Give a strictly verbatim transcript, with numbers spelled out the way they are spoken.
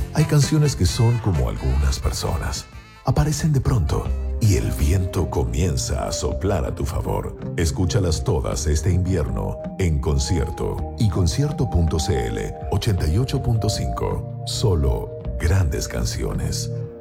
Hay canciones que son como algunas personas. Aparecen de pronto y el viento comienza a soplar a tu favor. Escúchalas todas este invierno en concierto y concierto punto c l ochenta y ocho punto cinco. Solo grandes canciones.